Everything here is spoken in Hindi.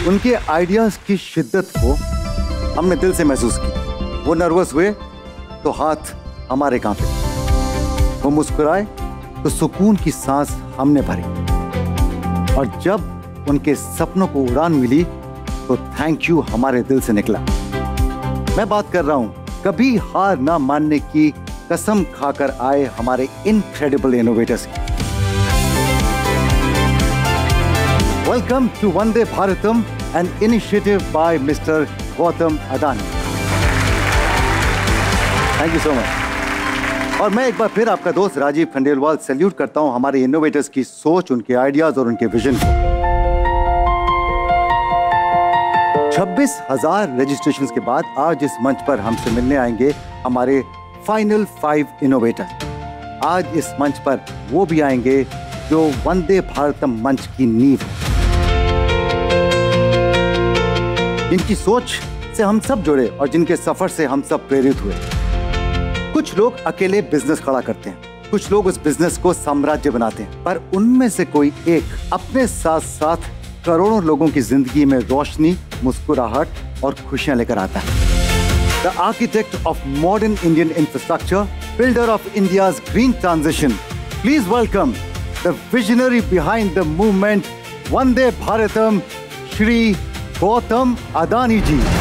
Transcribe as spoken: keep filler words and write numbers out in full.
उनके आइडियाज की शिद्दत को हमने दिल से महसूस की। वो नर्वस हुए तो हाथ हमारे कांपे, वो मुस्कुराए तो सुकून की सांस हमने भरी, और जब उनके सपनों को उड़ान मिली तो थैंक यू हमारे दिल से निकला। मैं बात कर रहा हूं कभी हार ना मानने की कसम खाकर आए हमारे इनक्रेडिबल इनोवेटर्स की। Welcome to Vande Bharatam, an initiative by mister Gautam Adani. Thank you so much. और मैं एक बार फिर आपका दोस्त राजीव खंडेलवाल सैल्यूट करता हूं हमारे इनोवेटर्स की सोच, उनके आइडियाज और उनके विजन को। छब्बीस हजार रजिस्ट्रेशंस के बाद आज इस मंच पर हमसे मिलने आएंगे हमारे फाइनल फाइव इनोवेटर। आज इस मंच पर वो भी आएंगे जो वंदे भारतम मंच की नींव है। जिनकी सोच से हम सब जुड़े और जिनके सफर से हम सब प्रेरित हुए। कुछ लोग अकेले बिजनेस खड़ा करते हैं, कुछ लोग उस बिजनेस को साम्राज्य बनाते हैं, पर उनमें से कोई एक अपने साथ साथ करोड़ों लोगों की जिंदगी में रोशनी, मुस्कुराहट और खुशियां लेकर आता है। The architect of modern Indian infrastructure, builder of India's green transition. Please welcome the visionary behind the movement, Vande Bharatam, Shri Gautam Adani ji.